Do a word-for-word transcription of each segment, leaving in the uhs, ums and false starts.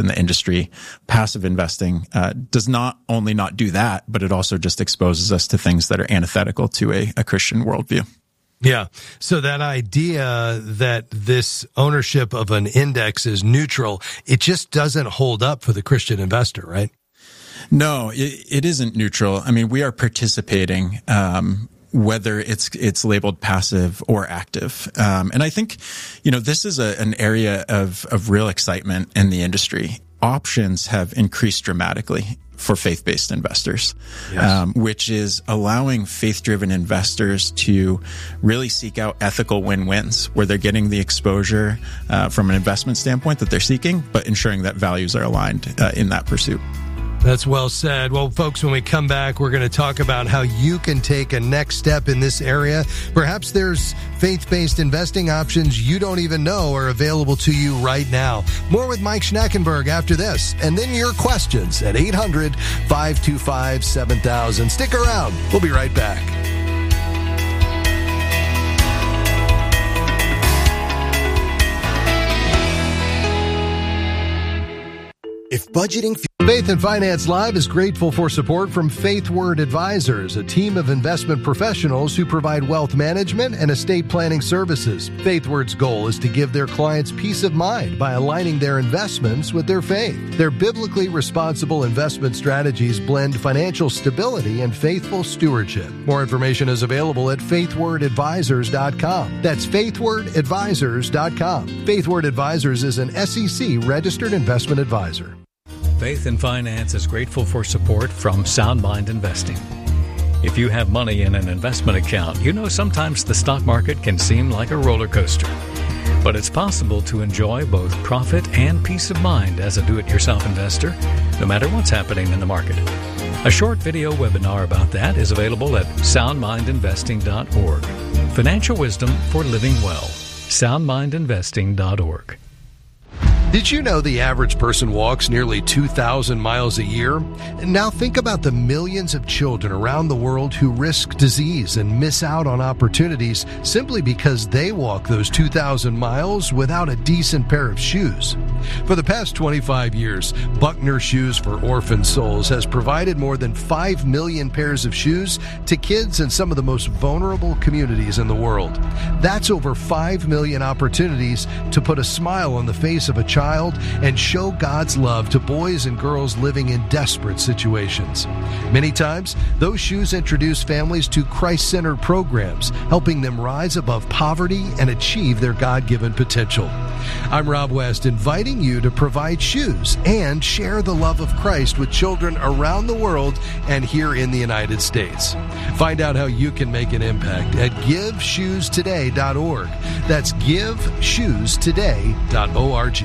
the industry. Passive investing uh, does not only not do that, but it also just exposes us to things that are antithetical to a, a Christian worldview. Yeah. So that idea that this ownership of an index is neutral, it just doesn't hold up for the Christian investor, right? No, it, it isn't neutral. I mean, we are participating, um, whether it's it's labeled passive or active. Um, and I think, you know, this is a, an area of, of real excitement in the industry. Options have increased dramatically for faith-based investors, yes. um, which is allowing faith-driven investors to really seek out ethical win-wins where they're getting the exposure uh, from an investment standpoint that they're seeking, but ensuring that values are aligned uh, in that pursuit. That's well said. Well, folks, when we come back, we're going to talk about how you can take a next step in this area. Perhaps there's faith-based investing options you don't even know are available to you right now. More with Mike Schnackenberg after this, and then your questions at eight hundred, five two five, seven thousand. Stick around. We'll be right back. If budgeting... Faith and Finance Live is grateful for support from FaithWord Advisors, a team of investment professionals who provide wealth management and estate planning services. FaithWord's goal is to give their clients peace of mind by aligning their investments with their faith. Their biblically responsible investment strategies blend financial stability and faithful stewardship. More information is available at faith word advisors dot com. That's faith word advisors dot com. FaithWord Advisors is an S E C registered investment advisor. Faith and Finance is grateful for support from Sound Mind Investing. If you have money in an investment account, you know sometimes the stock market can seem like a roller coaster. But it's possible to enjoy both profit and peace of mind as a do-it-yourself investor, no matter what's happening in the market. A short video webinar about that is available at sound mind investing dot org. Financial wisdom for living well. sound mind investing dot org. Did you know the average person walks nearly two thousand miles a year? And now think about the millions of children around the world who risk disease and miss out on opportunities simply because they walk those two thousand miles without a decent pair of shoes. For the past twenty-five years, Buckner Shoes for Orphan Souls has provided more than five million pairs of shoes to kids in some of the most vulnerable communities in the world. That's over five million opportunities to put a smile on the face of a child and show God's love to boys and girls living in desperate situations. Many times, those shoes introduce families to Christ-centered programs, helping them rise above poverty and achieve their God-given potential. I'm Rob West, inviting you to provide shoes and share the love of Christ with children around the world and here in the United States. Find out how you can make an impact at give shoes today dot org. That's give shoes today dot org.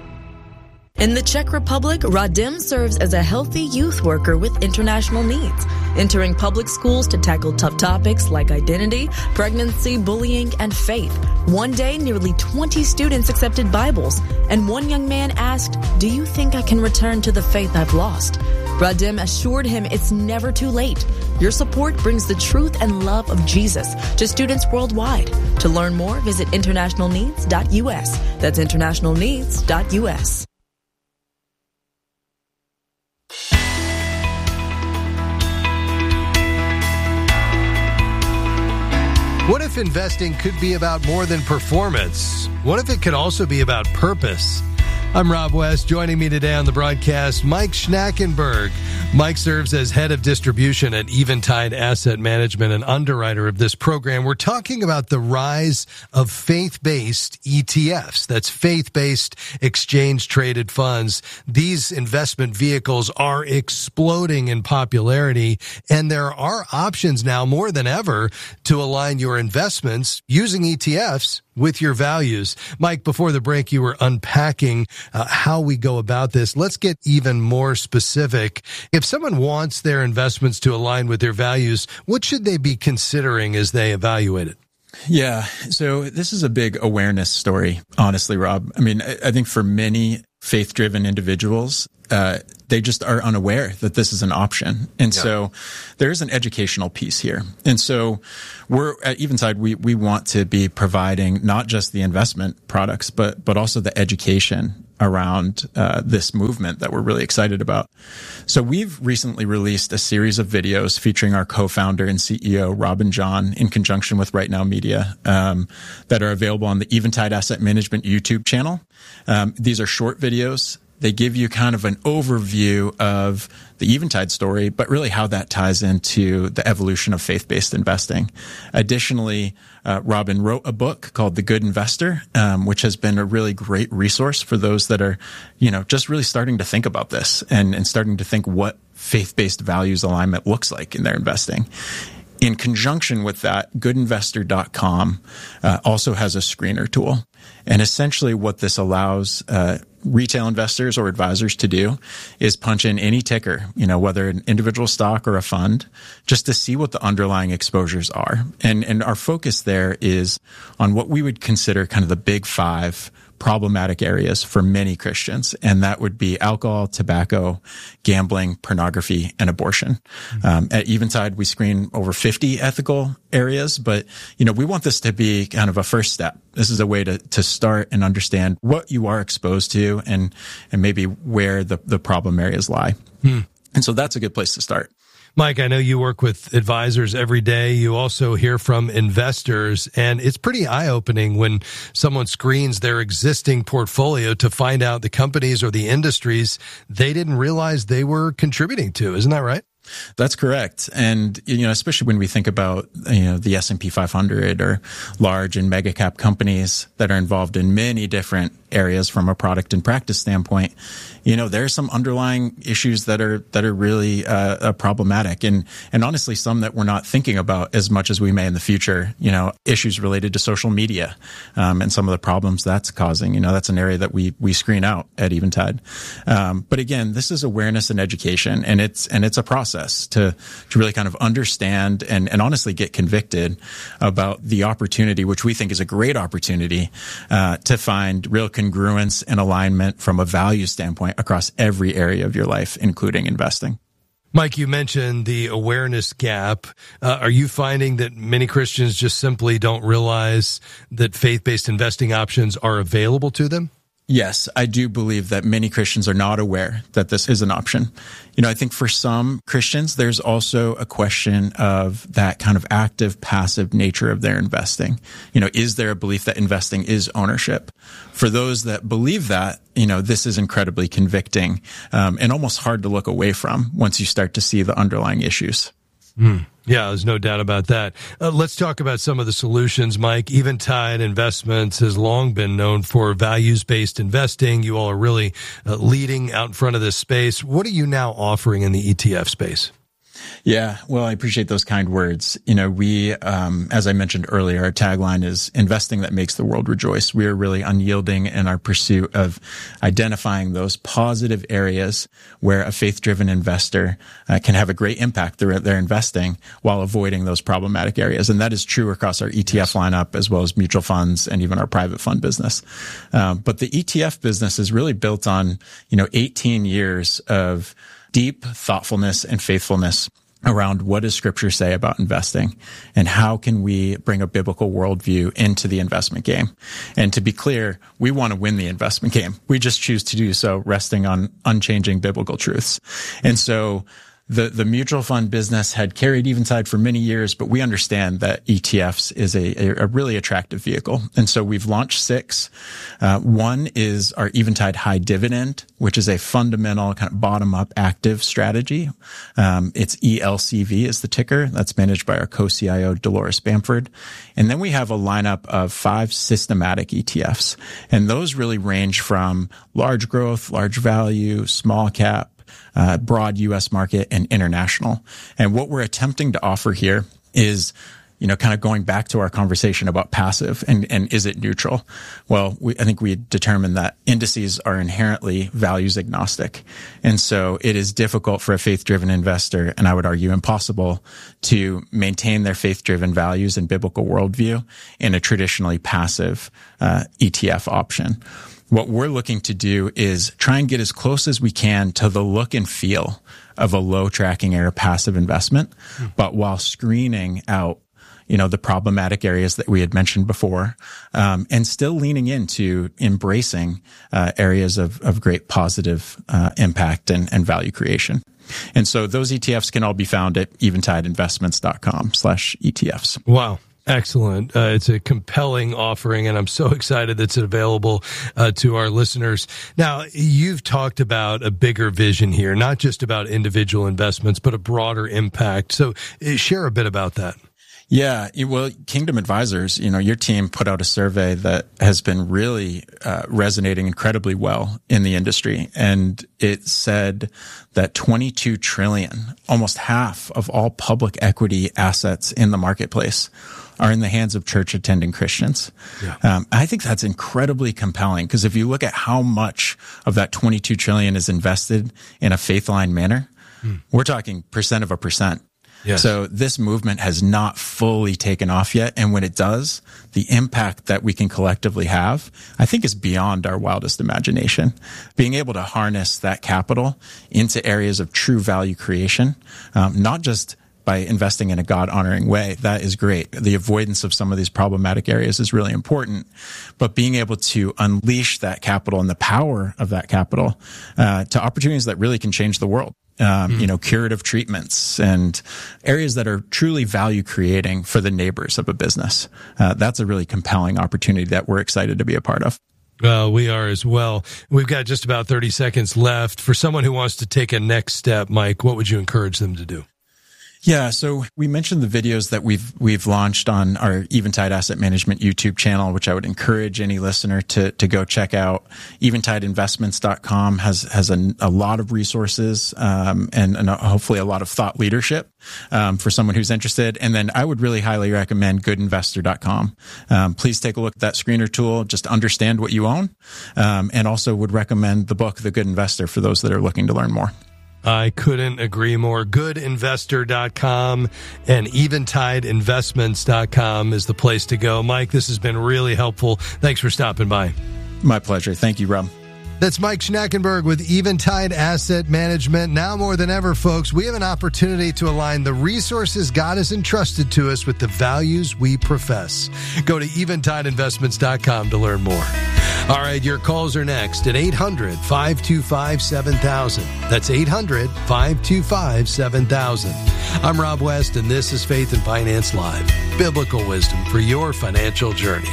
In the Czech Republic, Radim serves as a healthy youth worker with international needs, entering public schools to tackle tough topics like identity, pregnancy, bullying, and faith. One day, nearly twenty students accepted Bibles, and one young man asked, "Do you think I can return to the faith I've lost?" Radim assured him it's never too late. Your support brings the truth and love of Jesus to students worldwide. To learn more, visit international needs dot U S. That's international needs dot U S. What if investing could be about more than performance? What if it could also be about purpose? I'm Rob West. Joining me today on the broadcast, Mike Schnackenberg. Mike serves as head of distribution at Eventide Asset Management and underwriter of this program. We're talking about the rise of faith-based E T Fs. That's faith-based exchange-traded funds. These investment vehicles are exploding in popularity, and there are options now more than ever to align your investments using E T Fs with your values. Mike, before the break, you were unpacking uh, how we go about this. Let's get even more specific. If someone wants their investments to align with their values, what should they be considering as they evaluate it? Yeah. So this is a big awareness story, honestly, Rob. I mean, I, I think for many faith-driven individuals, uh, they just are unaware that this is an option. And yeah. so there's an educational piece here. And so we're at Eventide, we, we want to be providing not just the investment products, but, but also the education around uh, this movement that we're really excited about. So we've recently released a series of videos featuring our co-founder and C E O, Robin John, in conjunction with Right Now Media, um, that are available on the Eventide Asset Management YouTube channel. Um, these are short videos. They give you kind of an overview of the Eventide story, but really how that ties into the evolution of faith-based investing. Additionally, uh, Robin wrote a book called The Good Investor, um, which has been a really great resource for those that are, you know, just really starting to think about this and, and starting to think what faith-based values alignment looks like in their investing. In conjunction with that, good investor dot com uh, also has a screener tool. And essentially what this allows uh, retail investors or advisors to do is punch in any ticker, you know, whether an individual stock or a fund, just to see what the underlying exposures are. And, and our focus there is on what we would consider kind of the big five problematic areas for many Christians. And that would be alcohol, tobacco, gambling, pornography, and abortion. Mm-hmm. Um, at Eventide, we screen over fifty ethical areas, but, you know, we want this to be kind of a first step. This is a way to, to start and understand what you are exposed to and, and maybe where the, the problem areas lie. Hmm. And so that's a good place to start. Mike, I know you work with advisors every day. You also hear from investors, and it's pretty eye-opening when someone screens their existing portfolio to find out the companies or the industries they didn't realize they were contributing to. Isn't that right? That's correct. And, you know, especially when we think about, you know, the S and P five hundred or large and mega cap companies that are involved in many different areas from a product and practice standpoint, you know, there are some underlying issues that are, that are really, uh, problematic and, and honestly, some that we're not thinking about as much as we may in the future, you know, issues related to social media, um, and some of the problems that's causing, you know, that's an area that we, we screen out at Eventide. Um, but again, this is awareness and education, and it's, and it's a process to, to really kind of understand and, and honestly get convicted about the opportunity, which we think is a great opportunity, uh, to find real congruence and alignment from a value standpoint across every area of your life, including investing. Mike, you mentioned the awareness gap. Uh, are you finding that many Christians just simply don't realize that faith-based investing options are available to them? Yes, I do believe that many Christians are not aware that this is an option. You know, I think for some Christians, there's also a question of that kind of active, passive nature of their investing. You know, is there a belief that investing is ownership? For those that believe that, you know, this is incredibly convicting, um, and almost hard to look away from once you start to see the underlying issues. Mm. Yeah, there's no doubt about that. Uh, let's talk about some of the solutions, Mike. Eventide Investments has long been known for values-based investing. You all are really uh, leading out in front of this space. What are you now offering in the E T F space? Yeah, well, I appreciate those kind words. You know, we, um, as I mentioned earlier, our tagline is investing that makes the world rejoice. We are really unyielding in our pursuit of identifying those positive areas where a faith-driven investor uh, can have a great impact through their investing while avoiding those problematic areas. And that is true across our E T F lineup as well as mutual funds and even our private fund business. Um, but the E T F business is really built on, you know, eighteen years of deep thoughtfulness and faithfulness around what does Scripture say about investing and how can we bring a biblical worldview into the investment game. And to be clear, we want to win the investment game. We just choose to do so resting on unchanging biblical truths. And so The the mutual fund business had carried Eventide for many years, but we understand that E T Fs is a, a, a really attractive vehicle. And so we've launched six. Uh, one is our Eventide High Dividend, which is a fundamental kind of bottom-up active strategy. Um, it's E L C V is the ticker. That's managed by our co-C I O, Dolores Bamford. And then we have a lineup of five systematic E T Fs. And those really range from large growth, large value, small cap, Uh, broad U S market, and international. And what we're attempting to offer here is, you know, kind of going back to our conversation about passive and, and is it neutral? Well, we, I think we determined that indices are inherently values agnostic. And so it is difficult for a faith-driven investor, and I would argue impossible, to maintain their faith-driven values and biblical worldview in a traditionally passive uh, E T F option. What we're looking to do is try and get as close as we can to the look and feel of a low tracking error passive investment, mm. but while screening out, you know, the problematic areas that we had mentioned before, um, and still leaning into embracing uh, areas of, of great positive uh, impact and, and value creation. And so those E T Fs can all be found at eventideinvestments.com slash ETFs. Wow. Excellent. Uh, it's a compelling offering, and I'm so excited that it's available uh, to our listeners. Now, you've talked about a bigger vision here, not just about individual investments, but a broader impact. So uh, share a bit about that. Yeah, well, Kingdom Advisors, you know, your team put out a survey that has been really uh, resonating incredibly well in the industry. And it said that twenty-two trillion, almost half of all public equity assets in the marketplace, are in the hands of church-attending Christians. Yeah. Um, I think that's incredibly compelling, because if you look at how much of that twenty-two trillion is invested in a faith-aligned manner, mm. we're talking percent of a percent. Yes. So this movement has not fully taken off yet. And when it does, the impact that we can collectively have, I think, is beyond our wildest imagination. Being able to harness that capital into areas of true value creation, um, not just by investing in a God-honoring way, that is great. The avoidance of some of these problematic areas is really important. But being able to unleash that capital and the power of that capital uh, to opportunities that really can change the world. Um, mm. you know, curative treatments and areas that are truly value creating for the neighbors of a business. Uh, that's a really compelling opportunity that we're excited to be a part of. Uh, we are as well. We've got just about thirty seconds left. For someone who wants to take a next step, Mike, what would you encourage them to do? Yeah, so we mentioned the videos that we've we've launched on our Eventide Asset Management YouTube channel, which I would encourage any listener to to go check out. eventide investments dot com has has a, a lot of resources um, and, and hopefully a lot of thought leadership um, for someone who's interested. And then I would really highly recommend good investor dot com. Um, please take a look at that screener tool. Just understand what you own, um, and also would recommend the book The Good Investor for those that are looking to learn more. I couldn't agree more. good investor dot com and eventide investments dot com is the place to go. Mike, this has been really helpful. Thanks for stopping by. My pleasure. Thank you, Rob. That's Mike Schnackenberg with Eventide Asset Management. Now more than ever, folks, we have an opportunity to align the resources God has entrusted to us with the values we profess. Go to eventide investments dot com to learn more. All right, your calls are next at eight hundred, five two five, seven thousand. That's eight hundred, five two five, seven thousand. I'm Rob West, and this is Faith and Finance Live, biblical wisdom for your financial journey.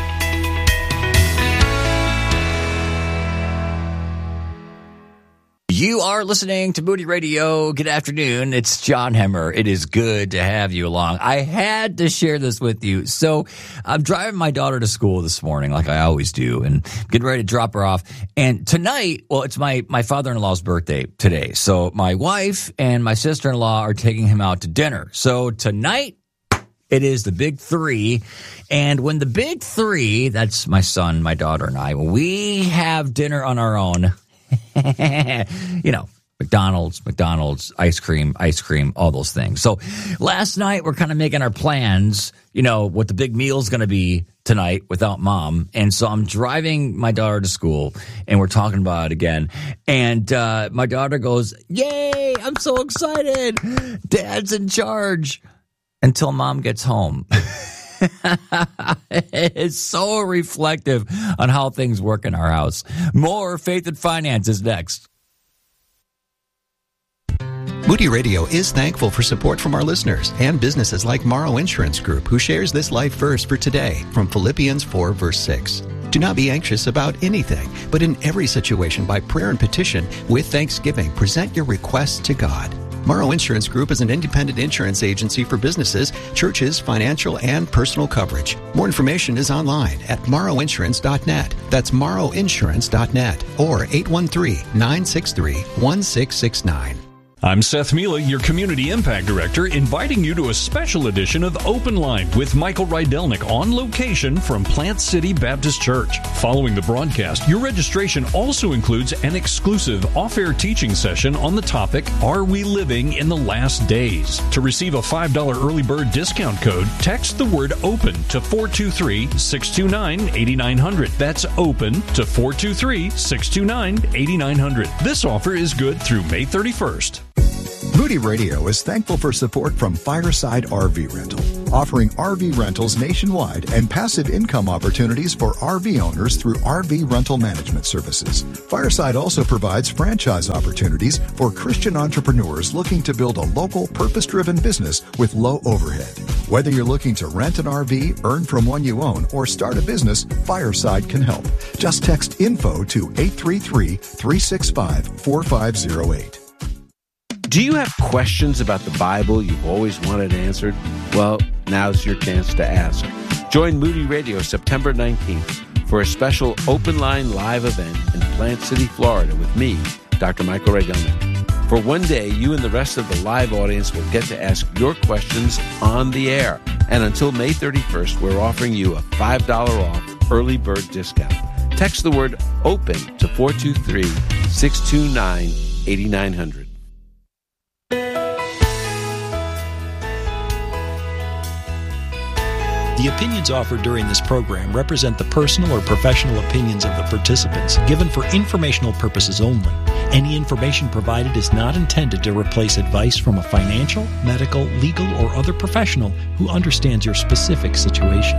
You are listening to Moody Radio. Good afternoon. It's John Hemmer. It is good to have you along. I had to share this with you. So I'm driving my daughter to school this morning, like I always do, and getting ready to drop her off. And tonight, well, it's my, my father-in-law's birthday today. So my wife and my sister-in-law are taking him out to dinner. So tonight, it is the big three. And when the big three, that's my son, my daughter, and I, when we have dinner on our own, you know, McDonald's, McDonald's, ice cream, ice cream, all those things. So last night we're kind of making our plans, you know, what the big meal's going to be tonight without mom. And so I'm driving my daughter to school and we're talking about it again. And uh, my daughter goes, yay, I'm so excited. Dad's in charge until mom gets home. It's so reflective on how things work in our house. More Faith and Finance is next. Moody Radio is thankful for support from our listeners and businesses like Morrow Insurance Group, who shares this life verse for today from Philippians four, verse six. Do not be anxious about anything, but in every situation by prayer and petition with thanksgiving, present your requests to God. Morrow Insurance Group is an independent insurance agency for businesses, churches, financial, and personal coverage. More information is online at morrow insurance dot net. That's morrow insurance dot net or eight one three, nine six three, one six six nine. I'm Seth Mila, your Community Impact Director, inviting you to a special edition of Open Line with Michael Rydelnik on location from Plant City Baptist Church. Following the broadcast, your registration also includes an exclusive off-air teaching session on the topic, Are We Living in the Last Days? To receive a five dollars early bird discount code, text the word OPEN to four two three, six two nine, eight nine zero zero. That's OPEN to four two three, six two nine, eight nine zero zero. This offer is good through May thirty-first. Moody Radio is thankful for support from Fireside R V Rental. offering R V rentals nationwide and passive income opportunities for R V owners through R V rental management services. Fireside also provides franchise opportunities for Christian entrepreneurs looking to build a local, purpose-driven business with low overhead. Whether you're looking to rent an R V, earn from one you own, or start a business, Fireside can help. Just text info to eight three three, three six five, four five zero eight. Do you have questions about the Bible you've always wanted answered? Well, now's your chance to ask. Join Moody Radio September nineteenth for a special open line live event in Plant City, Florida with me, Doctor Michael Rydelnik. For one day, you and the rest of the live audience will get to ask your questions on the air. And until May thirty-first, we're offering you a five dollars off early bird discount. Text the word OPEN to four two three, six two nine, eight nine zero zero. The opinions offered during this program represent the personal or professional opinions of the participants, given for informational purposes only. Any information provided is not intended to replace advice from a financial, medical, legal, or other professional who understands your specific situation.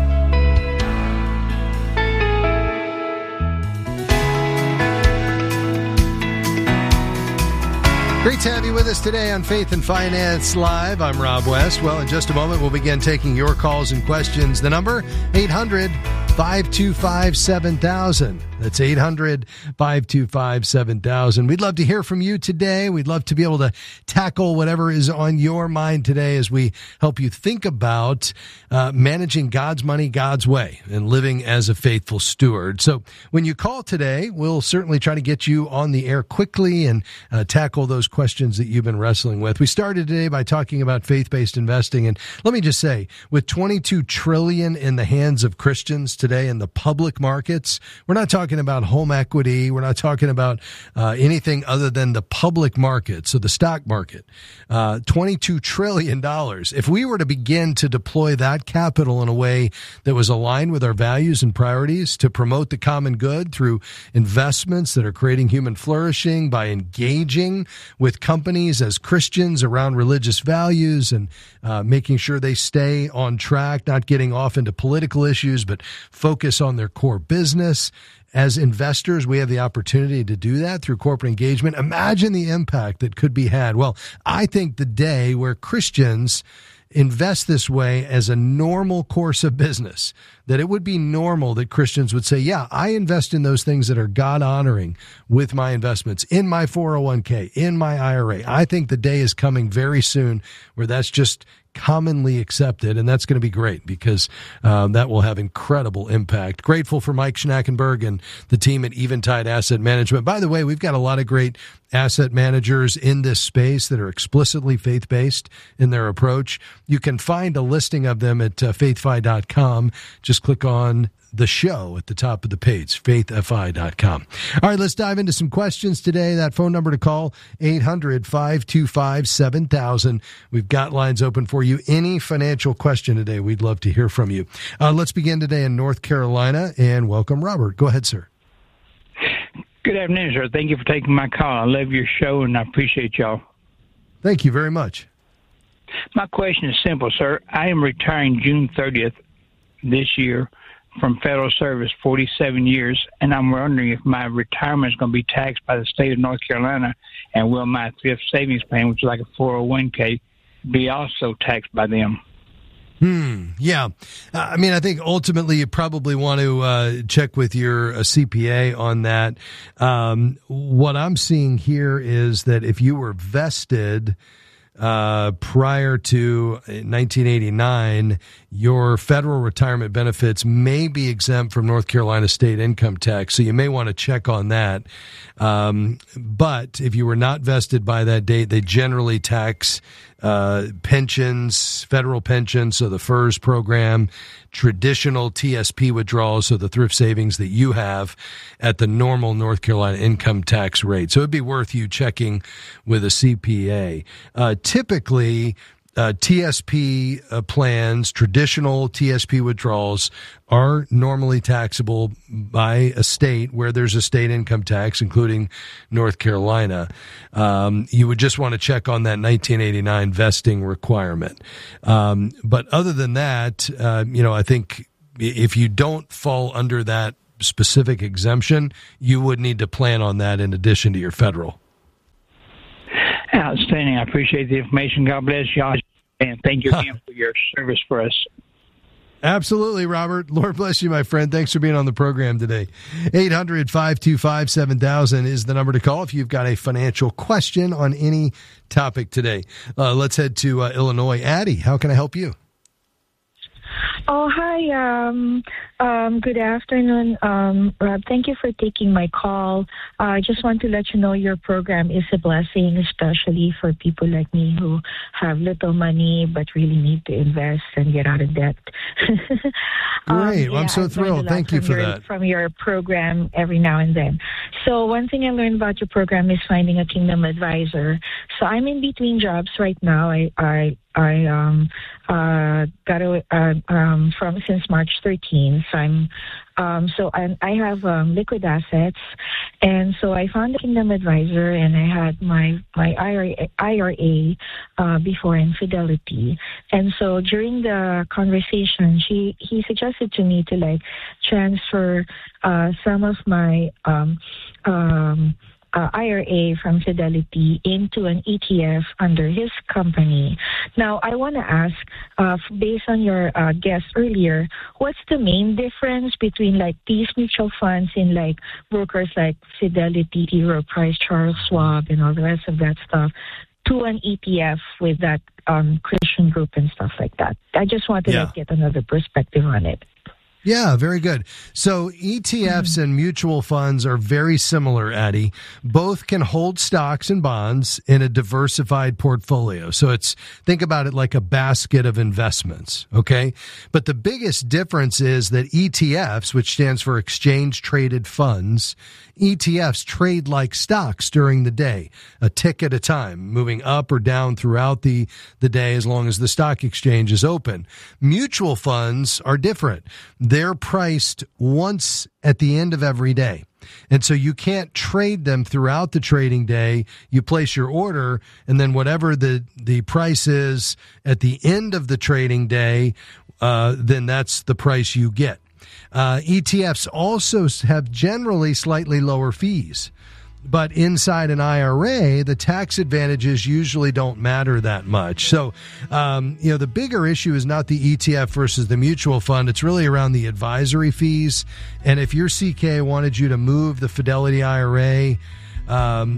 Great to have you with us today on Faith and Finance Live. I'm Rob West. Well, in just a moment, we'll begin taking your calls and questions. The number, eight hundred, five two five, seven thousand. That's eight hundred, five two five, seven thousand. We'd love to hear from you today. We'd love to be able to tackle whatever is on your mind today as we help you think about uh, managing God's money God's way and living as a faithful steward. So when you call today, we'll certainly try to get you on the air quickly and uh, tackle those questions that you've been wrestling with. We started today by talking about faith-based investing. And let me just say, with twenty-two trillion dollars in the hands of Christians today in the public markets, we're not talking about home equity. We're not talking about uh, anything other than the public market, so the stock market. Uh, twenty-two trillion dollars. If we were to begin to deploy that capital in a way that was aligned with our values and priorities to promote the common good through investments that are creating human flourishing, by engaging with companies as Christians around religious values and uh, making sure they stay on track, not getting off into political issues, but focus on their core business. As investors, we have the opportunity to do that through corporate engagement. Imagine the impact that could be had. Well, I think the day where Christians invest this way as a normal course of business, that it would be normal that Christians would say, yeah, I invest in those things that are God-honoring with my investments, in my four oh one k, in my I R A. I think the day is coming very soon where that's just commonly accepted, and that's going to be great because um, that will have incredible impact. Grateful for Mike Schnackenberg and the team at Eventide Asset Management. By the way, we've got a lot of great asset managers in this space that are explicitly faith-based in their approach. You can find a listing of them at uh, faith fi dot com. Just click on the show at the top of the page, faith fi dot com. All right, let's dive into some questions today. That phone number to call, eight hundred, five two five, seven thousand. We've got lines open for you. Any financial question today, we'd love to hear from you. Uh, let's begin today in North Carolina, and welcome Robert. Go ahead, sir. Good afternoon, sir. Thank you for taking my call. I love your show, and I appreciate y'all. Thank you very much. My question is simple, sir. I am retiring June thirtieth this year from federal service, forty-seven years, and I'm wondering if my retirement is going to be taxed by the state of North Carolina, and will my thrift savings plan, which is like a four oh one k, be also taxed by them? Hmm. Yeah. Uh, I mean, I think ultimately you probably want to uh, check with your uh, C P A on that. Um, what I'm seeing here is that if you were vested uh, prior to nineteen eighty-nine, your federal retirement benefits may be exempt from North Carolina state income tax. So you may want to check on that. Um, but if you were not vested by that date, they generally tax uh, pensions, federal pensions, so the F E R S program, traditional T S P withdrawals, so the thrift savings that you have, at the normal North Carolina income tax rate. So it'd be worth you checking with a C P A. Uh, typically, uh, T S P uh, plans, traditional T S P withdrawals, are normally taxable by a state where there's a state income tax, including North Carolina. Um, you would just want to check on that nineteen eighty-nine vesting requirement. Um, but other than that, uh, you know, I think if you don't fall under that specific exemption, you would need to plan on that in addition to your federal. Outstanding. I appreciate the information. God bless y'all. And thank you again for your service for us. Absolutely, Robert. Lord bless you, my friend. Thanks for being on the program today. eight hundred, five two five, seven thousand is the number to call if you've got a financial question on any topic today. Uh, let's head to uh, Illinois. Addie, how can I help you? Oh, hi. Um, um, good afternoon, um, Rob. Thank you for taking my call. Uh, I just want to let you know your program is a blessing, especially for people like me who have little money but really need to invest and get out of debt. um, Great. Well, yeah, I'm so I've thrilled. Thank you for your, that. From your program every now and then. So one thing I learned about your program is finding a Kingdom advisor. So I'm in between jobs right now. I, I I um uh got a, uh, um from since March thirteenth. So I'm um so I I have um, liquid assets, and so I found a Kingdom advisor, and I had my my I R A, I R A uh, before in Fidelity, and so during the conversation, she he suggested to me to like transfer uh, some of my um um. Uh, I R A from Fidelity into an E T F under his company. Now, I want to ask, uh, based on your uh, guest earlier, what's the main difference between like these mutual funds in like brokers like Fidelity, T. Rowe Price, Charles Schwab, and all the rest of that stuff, to an E T F with that um, Christian group and stuff like that? I just wanted yeah. to get another perspective on it. Yeah, very good. So E T Fs mm-hmm. and mutual funds are very similar, Addie. Both can hold stocks and bonds in a diversified portfolio. So it's, think about it like a basket of investments, okay? But the biggest difference is that E T Fs, which stands for exchange traded funds, E T Fs trade like stocks during the day, a tick at a time, moving up or down throughout the, the day as long as the stock exchange is open. Mutual funds are different. They're priced once at the end of every day. And so you can't trade them throughout the trading day. You place your order, and then whatever the, the price is at the end of the trading day, uh, then that's the price you get. Uh, E T Fs also have generally slightly lower fees. But inside an I R A, the tax advantages usually don't matter that much. So, um, you know, the bigger issue is not the E T F versus the mutual fund. It's really around the advisory fees. And if your C K wanted you to move the Fidelity I R A um,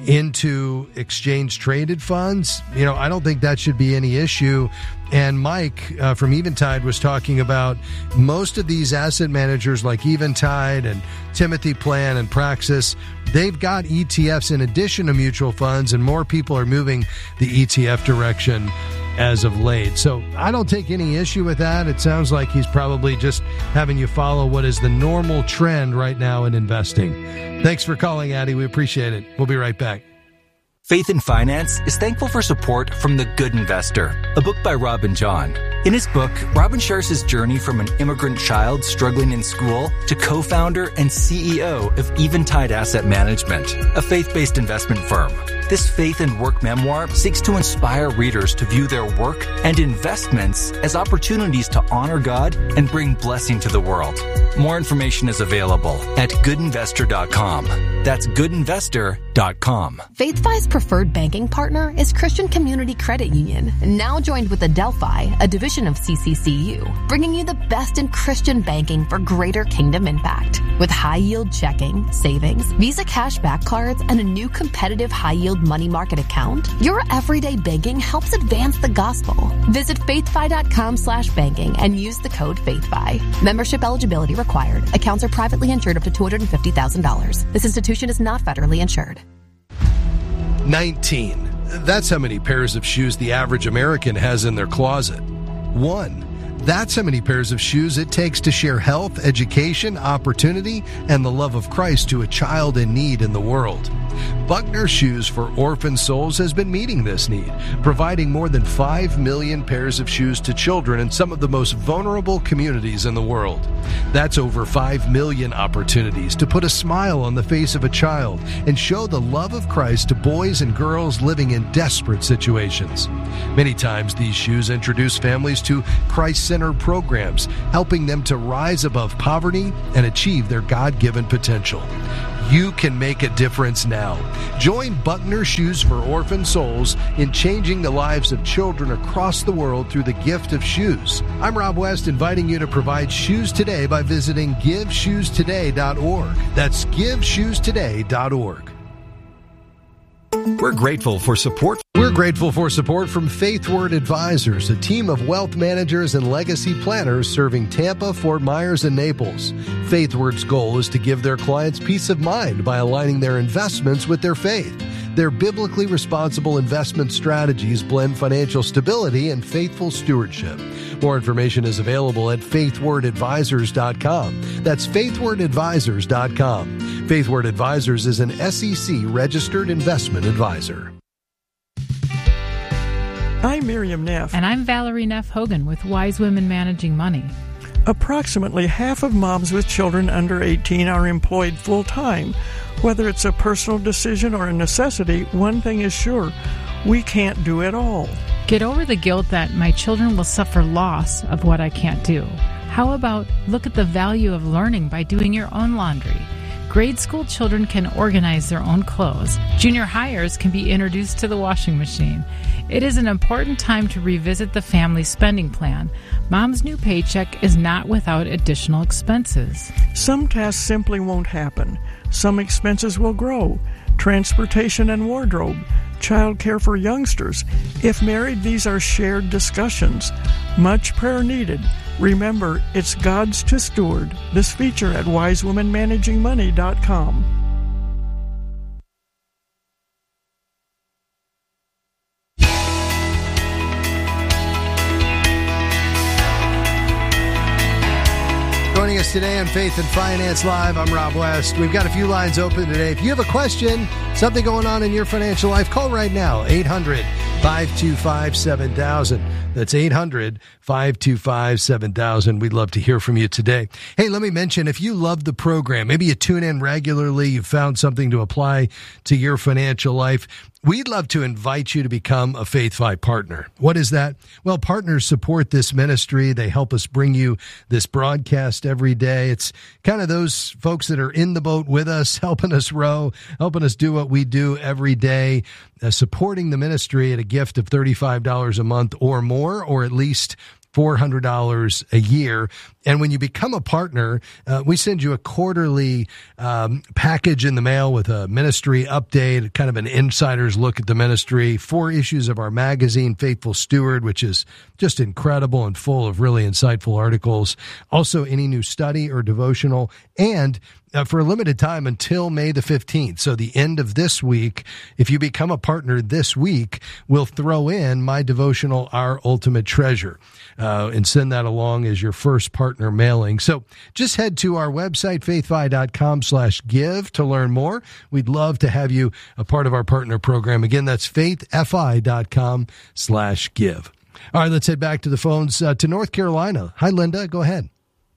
into exchange traded funds, you know, I don't think that should be any issue. And Mike uh, from Eventide was talking about most of these asset managers like Eventide and Timothy Plan and Praxis, they've got E T Fs in addition to mutual funds, and more people are moving the E T F direction as of late. So I don't take any issue with that. It sounds like he's probably just having you follow what is the normal trend right now in investing. Thanks for calling, Addie. We appreciate it. We'll be right back. Faith in Finance is thankful for support from The Good Investor, a book by Robin John. In his book, Robin shares his journey from an immigrant child struggling in school to co-founder and C E O of Eventide Asset Management, a faith-based investment firm. This faith and work memoir seeks to inspire readers to view their work and investments as opportunities to honor God and bring blessing to the world. More information is available at good investor dot com. That's good investor dot com. FaithFi's preferred banking partner is Christian Community Credit Union, now joined with Adelphi, a division of C C C U, bringing you the best in Christian banking for greater kingdom impact. With high-yield checking, savings, Visa cashback cards, and a new competitive high-yield money market account, your everyday banking helps advance the gospel. Visit faithfi dot com slash banking and use the code FaithFi. Membership eligibility required. Accounts are privately insured up to two hundred fifty thousand dollars. This institution is not federally insured. nineteen. That's how many pairs of shoes the average American has in their closet. One. That's how many pairs of shoes it takes to share health, education, opportunity, and the love of Christ to a child in need in the world. Buckner Shoes for Orphan Souls has been meeting this need, providing more than five million pairs of shoes to children in some of the most vulnerable communities in the world. That's over five million opportunities to put a smile on the face of a child and show the love of Christ to boys and girls living in desperate situations. Many times these shoes introduce families to Christ-centered programs, helping them to rise above poverty and achieve their God-given potential. You can make a difference now. Join Buckner Shoes for Orphan Souls in changing the lives of children across the world through the gift of shoes. I'm Rob West, inviting you to provide shoes today by visiting give shoes today dot org. That's give shoes today dot org. We're grateful for support. We're grateful for support from Faith Word Advisors, a team of wealth managers and legacy planners serving Tampa, Fort Myers, and Naples. Faith Word's goal is to give their clients peace of mind by aligning their investments with their faith. Their biblically responsible investment strategies blend financial stability and faithful stewardship. More information is available at faith word advisors dot com. That's faith word advisors dot com. Faith Word Advisors is an S E C-registered investment advisor. I'm Miriam Neff. And I'm Valerie Neff Hogan with Wise Women Managing Money. Approximately half of moms with children under eighteen are employed full-time. Whether it's a personal decision or a necessity, one thing is sure, we can't do it all. Get over the guilt that my children will suffer loss of what I can't do. How about look at the value of learning by doing your own laundry? Grade school children can organize their own clothes. Junior hires can be introduced to the washing machine. It is an important time to revisit the family spending plan. Mom's new paycheck is not without additional expenses. Some tasks simply won't happen. Some expenses will grow. Transportation and wardrobe, child care for youngsters. If married, these are shared discussions. Much prayer needed. Remember, it's God's to steward. This feature at wise women managing money dot com. Joining us today on Faith and Finance Live, I'm Rob West. We've got a few lines open today. If you have a question, something going on in your financial life, call right now, eight hundred, five two five, seven thousand. That's eight hundred, five two five, seven thousand. We'd love to hear from you today. Hey, let me mention, if you love the program, maybe you tune in regularly, you found something to apply to your financial life, we'd love to invite you to become a FaithFi partner. What is that? Well, partners support this ministry. They help us bring you this broadcast every day. It's kind of those folks that are in the boat with us, helping us row, helping us do what we do every day, uh, supporting the ministry at a gift of thirty-five dollars a month or more, or at least four hundred dollars a year. And when you become a partner, uh, we send you a quarterly um, package in the mail with a ministry update, kind of an insider's look at the ministry, four issues of our magazine, Faithful Steward, which is just incredible and full of really insightful articles. Also, any new study or devotional, and Uh, for a limited time until May the fifteenth. So the end of this week, if you become a partner this week, we'll throw in my devotional, Our Ultimate Treasure, uh, and send that along as your first partner mailing. So just head to our website, faithfi.com slash give to learn more. We'd love to have you a part of our partner program. Again, that's faithfi.com slash give. All right, let's head back to the phones uh, to North Carolina. Hi, Linda. Go ahead.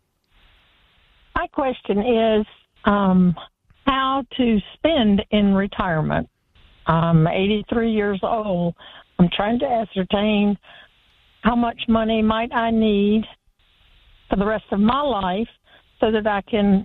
My question is, Um, how to spend in retirement. I'm eighty-three years old. I'm trying to ascertain how much money might I need for the rest of my life so that I can,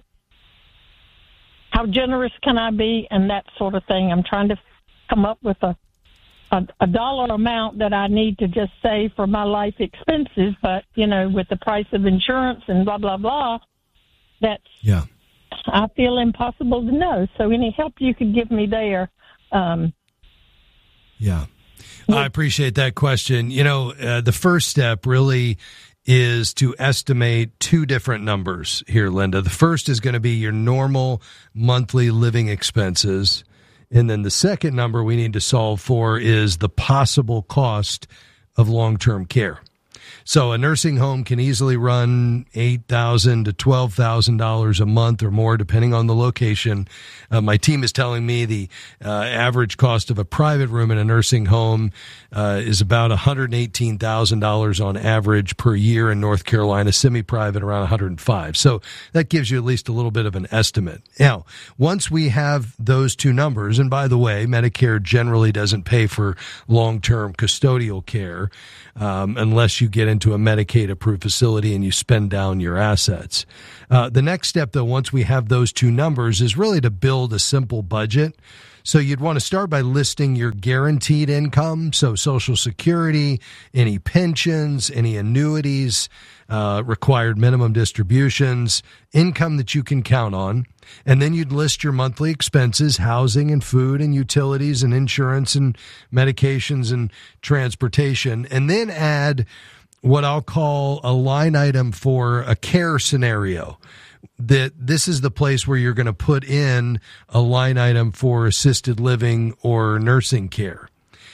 how generous can I be, and that sort of thing. I'm trying to come up with a, a, a dollar amount that I need to just save for my life expenses, but, you know, with the price of insurance and blah, blah, blah, that's... Yeah. I feel impossible to know. So any help you could give me there. Um, yeah. I appreciate that question. You know, uh, the first step really is to estimate two different numbers here, Linda. The first is going to be your normal monthly living expenses. And then the second number we need to solve for is the possible cost of long-term care. So a nursing home can easily run eight thousand dollars to twelve thousand dollars a month or more, depending on the location. Uh, my team is telling me the uh, average cost of a private room in a nursing home uh, is about one hundred eighteen thousand dollars on average per year in North Carolina, semi-private around one hundred five. So that gives you at least a little bit of an estimate. Now, once we have those two numbers, and by the way, Medicare generally doesn't pay for long-term custodial care um, unless you get into a Medicaid-approved facility and you spend down your assets. Uh, the next step, though, once we have those two numbers, is really to build a simple budget. So you'd want to start by listing your guaranteed income, so Social Security, any pensions, any annuities, uh, required minimum distributions, income that you can count on. And then you'd list your monthly expenses, housing and food and utilities and insurance and medications and transportation, and then add what I'll call a line item for a care scenario. That this is the place where you're going to put in a line item for assisted living or nursing care.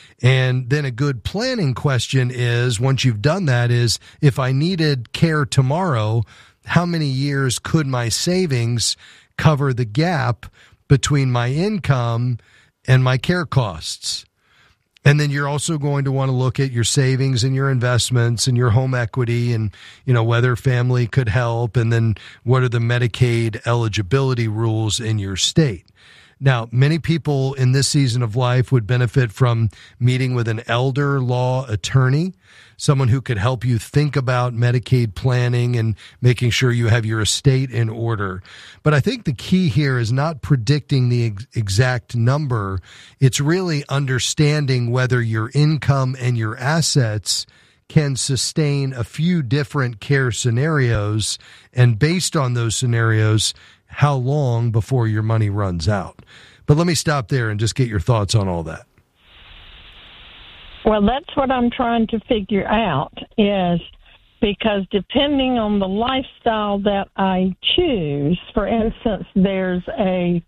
And then a good planning question is, once you've done that, is if I needed care tomorrow, how many years could my savings cover the gap between my income and my care costs? And then you're also going to want to look at your savings and your investments and your home equity and, you know, whether family could help. And then what are the Medicaid eligibility rules in your state? Now, many people in this season of life would benefit from meeting with an elder law attorney, someone who could help you think about Medicaid planning and making sure you have your estate in order. But I think the key here is not predicting the ex- exact number. It's really understanding whether your income and your assets can sustain a few different care scenarios, and based on those scenarios, how long before your money runs out. But let me stop there and just get your thoughts on all that. Well, that's what I'm trying to figure out, is because depending on the lifestyle that I choose, for instance, there's a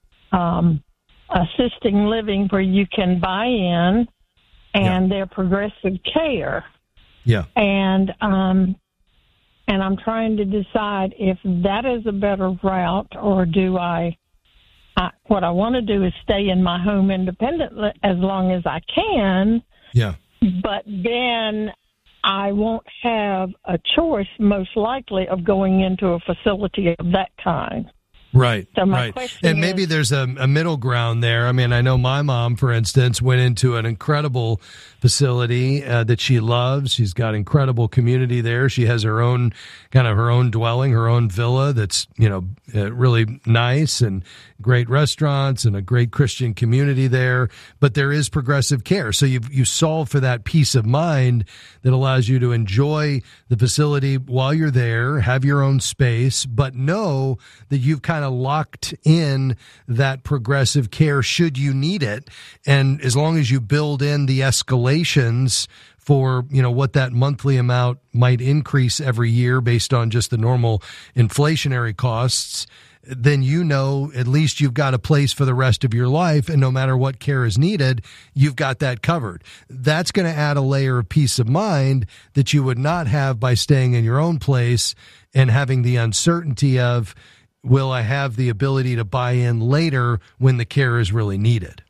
um, assisting living where you can buy in, and yeah. they're progressive care. Yeah. And um, and I'm trying to decide if that is a better route, or do I, I what I want to do is stay in my home independently as long as I can. Yeah. But then I won't have a choice, most likely, of going into a facility of that kind. Right, so my right. question And maybe is, there's a, a middle ground there. I mean, I know my mom, for instance, went into an incredible facility uh, that she loves. She's got incredible community there. She has her own kind of her own dwelling, her own villa that's, you know, uh, really nice, and great restaurants and a great Christian community there. But there is progressive care. So you you solve for that peace of mind that allows you to enjoy the facility while you're there, have your own space, but know that you've kind of locked in that progressive care should you need it. And as long as you build in the escalations for, you know, what that monthly amount might increase every year based on just the normal inflationary costs, then you know at least you've got a place for the rest of your life, and no matter what care is needed, you've got that covered. That's going to add a layer of peace of mind that you would not have by staying in your own place and having the uncertainty of, will I have the ability to buy in later when the care is really needed?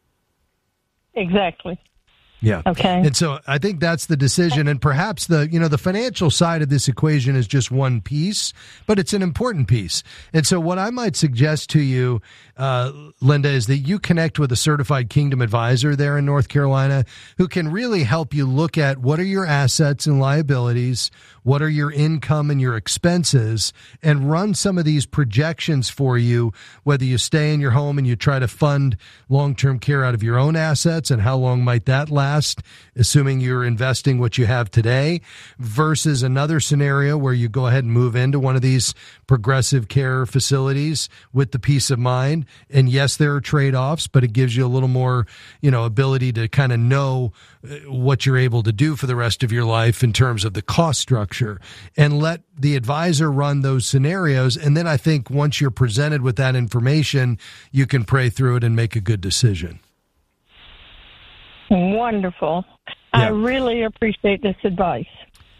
Exactly. Yeah. Okay. And so I think that's the decision. And perhaps the, you know, the financial side of this equation is just one piece, but it's an important piece. And so what I might suggest to you, uh, Linda, is that you connect with a certified Kingdom advisor there in North Carolina who can really help you look at what are your assets and liabilities, what are your income and your expenses, and run some of these projections for you, whether you stay in your home and you try to fund long-term care out of your own assets, and how long might that last, assuming you're investing what you have today, versus another scenario where you go ahead and move into one of these progressive care facilities with the peace of mind. And yes, there are trade-offs, but it gives you a little more, you know, ability to kind of know what you're able to do for the rest of your life in terms of the cost structure, and let the advisor run those scenarios. And then I think once you're presented with that information, you can pray through it and make a good decision. Wonderful. Yeah. I really appreciate this advice.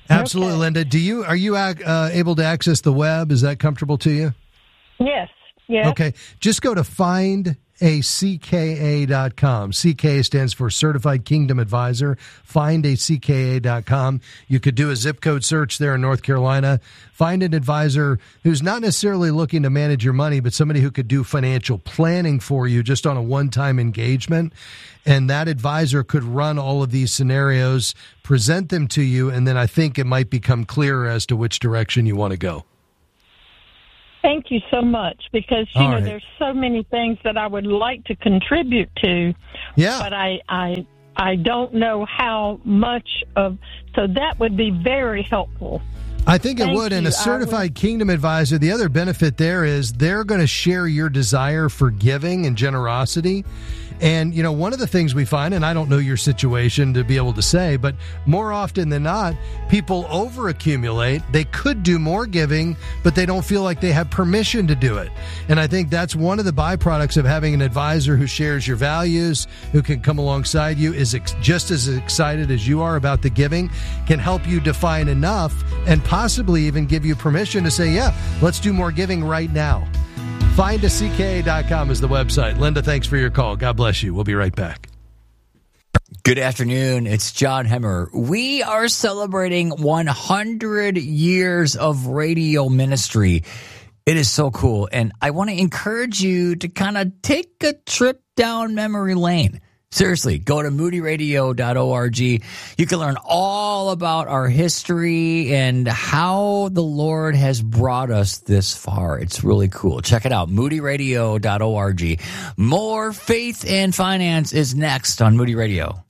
Absolutely, okay. Linda. Do you are you uh, able to access the web? Is that comfortable to you? Yes. Yeah. Okay. Just go to find a C K A dot com. C K A stands for Certified Kingdom Advisor. find a C K A dot com. You could do a zip code search there in North Carolina. Find an advisor who's not necessarily looking to manage your money, but somebody who could do financial planning for you just on a one-time engagement. And that advisor could run all of these scenarios, present them to you, and then I think it might become clearer as to which direction you want to go. Thank you so much, because, you All know, right. there's so many things that I would like to contribute to. Yeah. But I, I, I don't know how much of, so that would be very helpful. I think it Thank would. And you. a certified Kingdom Advisor, the other benefit there is they're going to share your desire for giving and generosity. And, you know, one of the things we find, and I don't know your situation to be able to say, but more often than not, people overaccumulate. They could do more giving, but they don't feel like they have permission to do it. And I think that's one of the byproducts of having an advisor who shares your values, who can come alongside you, is ex- just as excited as you are about the giving, can help you define enough and possibly even give you permission to say, yeah, let's do more giving right now. find a C K A dot com is the website. Linda, thanks for your call. God bless you. We'll be right back. Good afternoon. It's John Hemmer. We are celebrating one hundred years of radio ministry. It is so cool. And I want to encourage you to kind of take a trip down memory lane. Seriously, go to moody radio dot org. You can learn all about our history and how the Lord has brought us this far. It's really cool. Check it out, moody radio dot org. More faith and finance is next on Moody Radio.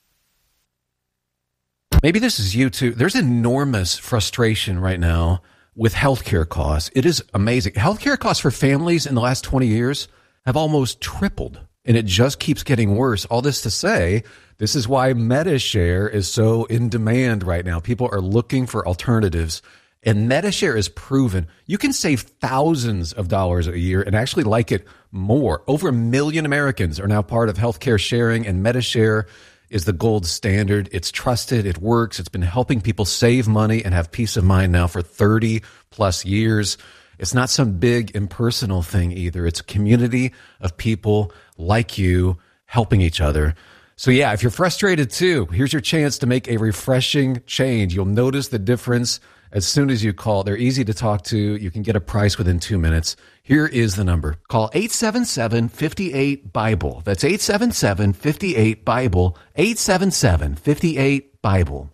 Maybe this is you too. There's enormous frustration right now with healthcare costs. It is amazing. Healthcare costs for families in the last twenty years have almost tripled. And it just keeps getting worse. All this to say, this is why MediShare is so in demand right now. People are looking for alternatives. And MediShare is proven you can save thousands of dollars a year and actually like it more. Over a million Americans are now part of healthcare sharing, and MediShare is the gold standard. It's trusted. It works. It's been helping people save money and have peace of mind now for thirty plus years. It's not some big impersonal thing either. It's a community of people like you helping each other. So yeah, if you're frustrated too, here's your chance to make a refreshing change. You'll notice the difference as soon as you call. They're easy to talk to. You can get a price within two minutes. Here is the number. Call eight seven seven, five eight, BIBLE. That's eight seven seven, five eight, BIBLE. eight seven seven, five eight, BIBLE.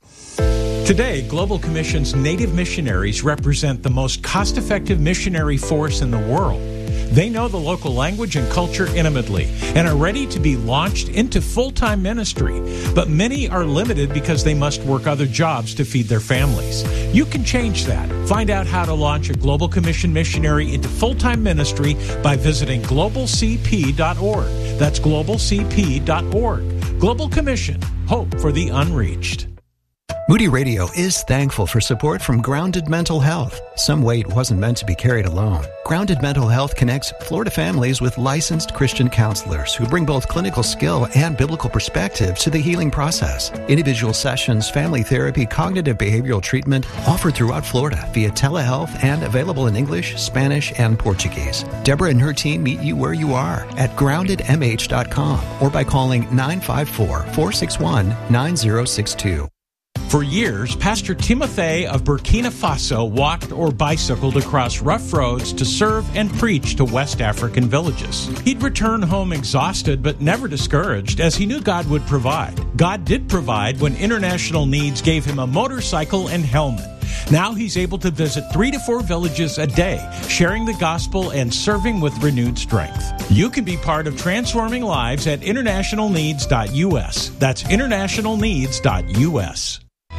Today, Global Commission's Native missionaries represent the most cost-effective missionary force in the world. They know the local language and culture intimately and are ready to be launched into full-time ministry. But many are limited because they must work other jobs to feed their families. You can change that. Find out how to launch a Global Commission missionary into full-time ministry by visiting global c p dot org. That's global c p dot org. Global Commission. Hope for the unreached. Moody Radio is thankful for support from Grounded Mental Health. Some weight wasn't meant to be carried alone. Grounded Mental Health connects Florida families with licensed Christian counselors who bring both clinical skill and biblical perspective to the healing process. Individual sessions, family therapy, cognitive behavioral treatment offered throughout Florida via telehealth and available in English, Spanish, and Portuguese. Deborah and her team meet you where you are at grounded m h dot com or by calling nine five four, four six one, nine zero six two. For years, Pastor Timothy of Burkina Faso walked or bicycled across rough roads to serve and preach to West African villages. He'd return home exhausted but never discouraged, as he knew God would provide. God did provide when International Needs gave him a motorcycle and helmet. Now he's able to visit three to four villages a day, sharing the gospel and serving with renewed strength. You can be part of transforming lives at international needs dot u s. That's international needs dot u s.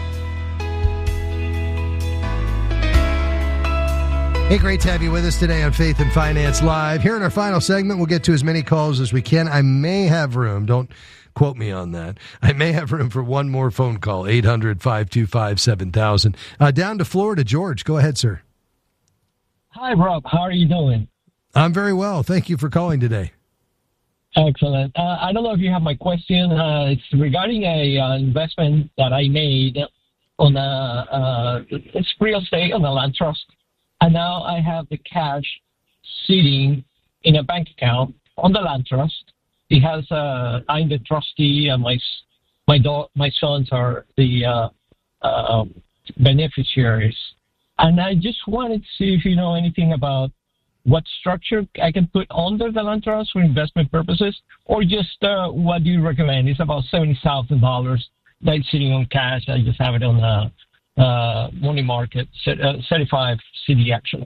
Hey, great to have you with us today on Faith and Finance Live. Here in our final segment, we'll get to as many calls as we can. I may have room. Don't quote me on that. I may have room for one more phone call, eight hundred, five two five, seven thousand. Uh, down to Florida, George. Go ahead, sir. Hi, Rob. How are you doing? I'm very well. Thank you for calling today. Excellent. Uh, I don't know if you have my question. Uh, it's regarding a uh, investment that I made on a, uh, it's real estate on a land trust. And now I have the cash sitting in a bank account on the land trust. It has, uh, I'm the trustee and my, my daughter, my sons are the, uh, uh, beneficiaries. And I just wanted to see if you know anything about what structure I can put under the land trust for investment purposes, or just uh, what do you recommend? It's about seventy thousand dollars that's sitting on cash. I just have it on the uh, money market, uh, seventy-five C D actually.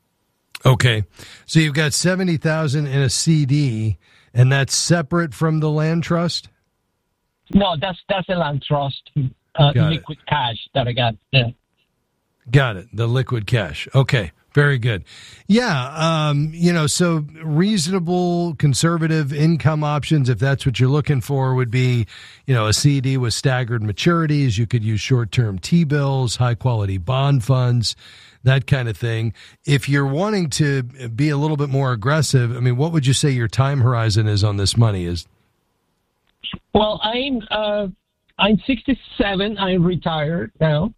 Okay. So you've got seventy thousand dollars in a C D, and that's separate from the land trust? No, that's that's a land trust, uh, liquid it. cash that I got. Yeah. Got it. The liquid cash. Okay. Very good. Yeah. Um, you know, so reasonable conservative income options, if that's what you're looking for, would be, you know, a C D with staggered maturities. You could use short-term T-bills, high-quality bond funds, that kind of thing. If you're wanting to be a little bit more aggressive, I mean, what would you say your time horizon is on this money? Is Well, I'm, uh, I'm sixty-seven. I'm retired now.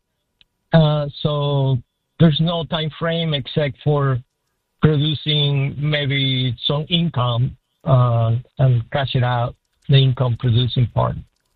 Uh, so there's no time frame except for producing maybe some income uh, and cash it out, the income producing part.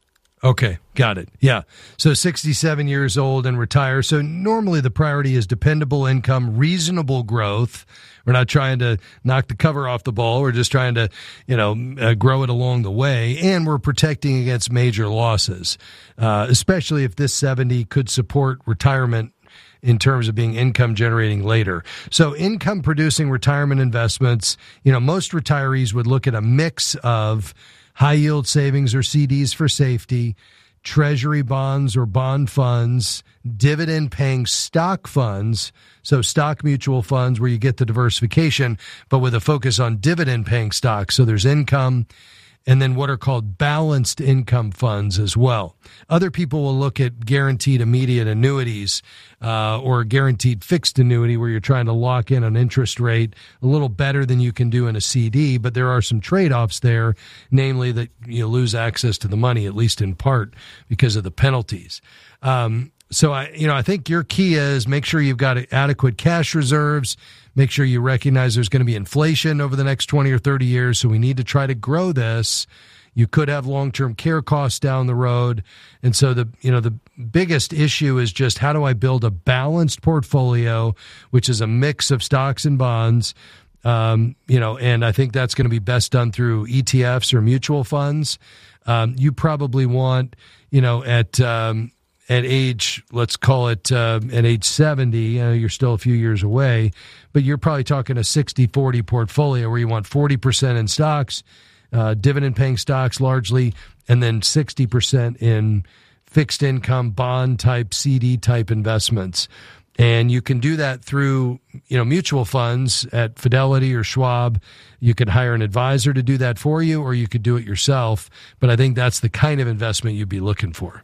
Okay, got it. Yeah. So sixty-seven years old and retire. So normally the priority is dependable income, reasonable growth. We're not trying to knock the cover off the ball. We're just trying to, you know, uh, grow it along the way. And we're protecting against major losses, uh, especially if this seventy could support retirement in terms of being income generating later. So income producing retirement investments, you know, most retirees would look at a mix of high yield savings or C Ds for safety, treasury bonds or bond funds, dividend paying stock funds. So stock mutual funds where you get the diversification, but with a focus on dividend paying stocks. So there's income, and then what are called balanced income funds as well. Other people will look at guaranteed immediate annuities uh, or guaranteed fixed annuity where you're trying to lock in an interest rate a little better than you can do in a C D, but there are some trade-offs there, namely that you lose access to the money, at least in part, because of the penalties. Um, so, I, you know, I think your key is make sure you've got adequate cash reserves. Make sure you recognize there's going to be inflation over the next twenty or thirty years, so we need to try to grow this. You could have long-term care costs down the road. And so the, you know, the biggest issue is just how do I build a balanced portfolio, which is a mix of stocks and bonds. Um, you know, and I think that's going to be best done through E T Fs or mutual funds. Um, you probably want, you know, at, um, at age, let's call it uh, at age seventy, uh, you're still a few years away, but you're probably talking a sixty forty portfolio where you want forty percent in stocks, uh, dividend-paying stocks largely, and then sixty percent in fixed income, bond-type, C D-type investments. And you can do that through, you know, mutual funds at Fidelity or Schwab. You could hire an advisor to do that for you, or you could do it yourself. But I think that's the kind of investment you'd be looking for.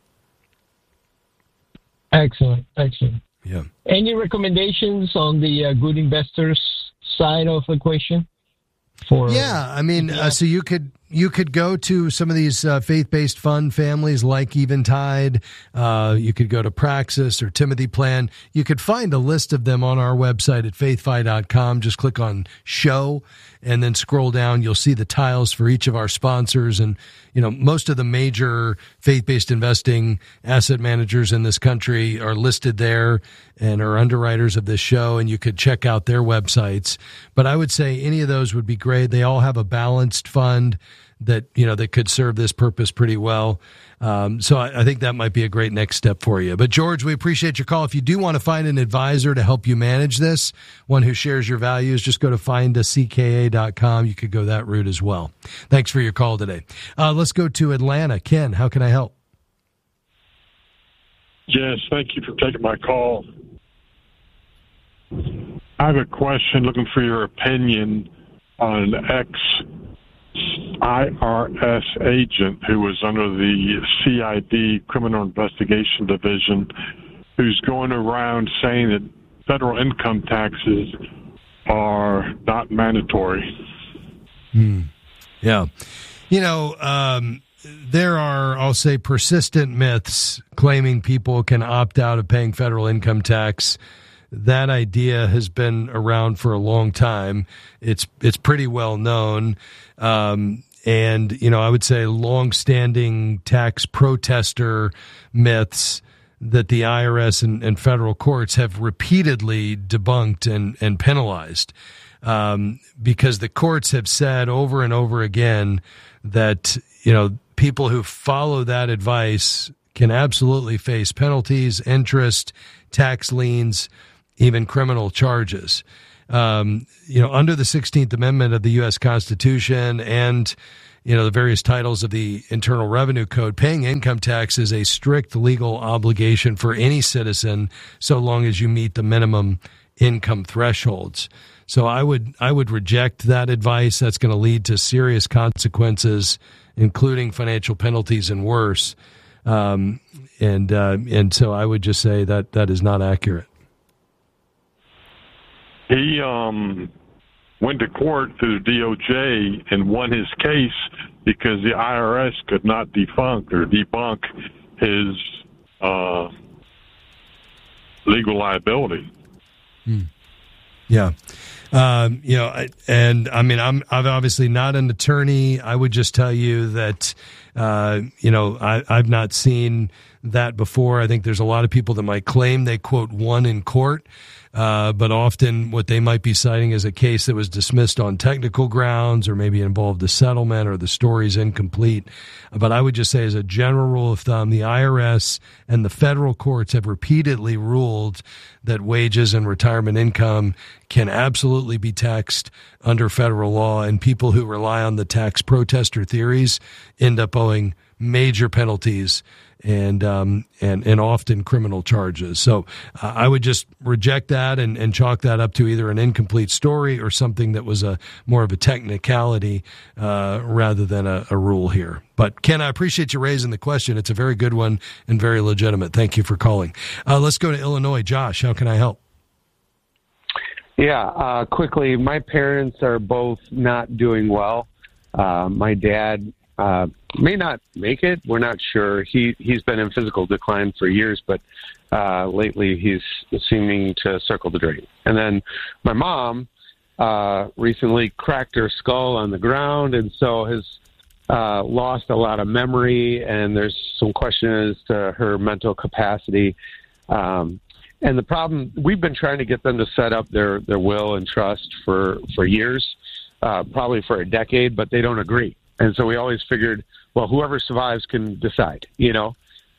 Excellent, excellent. Yeah. Any recommendations on the uh, good investors side of the equation? For yeah, I mean, uh, so you could you could go to some of these uh, faith-based fund families like Eventide. Uh, you could go to Praxis or Timothy Plan. You could find a list of them on our website at faith fi dot com. Just click on show and then scroll down. You'll see the tiles for each of our sponsors. And, you know, most of the major faith-based investing asset managers in this country are listed there and are underwriters of this show. And you could check out their websites. But I would say any of those would be great. They all have a balanced fund that, you know, that could serve this purpose pretty well. Um, so I, I think that might be a great next step for you. But George, we appreciate your call. If you do want to find an advisor to help you manage this, one who shares your values, just go to find a c k a dot com. You could go that route as well. Thanks for your call today. Uh, let's go to Atlanta. Ken, how can I help? Yes, thank you for taking my call. I have a question looking for your opinion on an ex-I R S agent who was under the C I D Criminal Investigation Division who's going around saying that federal income taxes are not mandatory. Hmm. Yeah. You know, um, there are, I'll say, persistent myths claiming people can opt out of paying federal income tax. That idea has been around for a long time. It's it's pretty well known. Um, and, you know, I would say longstanding tax protester myths that the I R S and, and federal courts have repeatedly debunked and, and penalized. Um, because the courts have said over and over again that, you know, people who follow that advice can absolutely face penalties, interest, tax liens, even criminal charges. Um, you know, under the sixteenth Amendment of the U S Constitution and, you know, the various titles of the Internal Revenue Code, paying income tax is a strict legal obligation for any citizen so long as you meet the minimum income thresholds. So I would I would reject that advice. That's going to lead to serious consequences, including financial penalties and worse. Um, and uh, and so I would just say that that is not accurate. He um, went to court through the D O J and won his case because the I R S could not debunk or debunk his uh, legal liability. Hmm. Yeah. Um, you know, I, and I mean, I'm, I'm obviously not an attorney. I would just tell you that, uh, you know, I, I've not seen that before. I think there's a lot of people that might claim they, quote, won in court. Uh, but often what they might be citing is a case that was dismissed on technical grounds or maybe involved a settlement or the story's incomplete. But I would just say as a general rule of thumb, the I R S and the federal courts have repeatedly ruled that wages and retirement income can absolutely be taxed under federal law, and people who rely on the tax protester theories end up owing major penalties and um, and and often criminal charges. So uh, I would just reject that and, and chalk that up to either an incomplete story or something that was a more of a technicality uh, rather than a, a rule here. But Ken, I appreciate you raising the question. It's a very good one and very legitimate. Thank you for calling. Uh, let's go to Illinois. Josh, how can I help? Yeah, uh, quickly, my parents are both not doing well. Uh, my dad uh, may not make it. We're not sure. He, he's been in physical decline for years, but uh, lately he's seeming to circle the drain. And then my mom uh, recently cracked her skull on the ground, and so has uh, lost a lot of memory, and there's some questions as to her mental capacity. Um, and the problem, we've been trying to get them to set up their, their will and trust for, for years, uh, probably for a decade, but they don't agree. And so we always figured, well, whoever survives can decide, you know.